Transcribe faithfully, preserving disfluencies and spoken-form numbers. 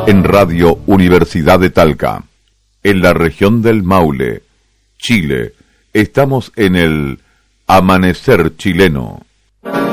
En Radio Universidad de Talca, en la región del Maule, Chile, estamos en el Amanecer Chileno.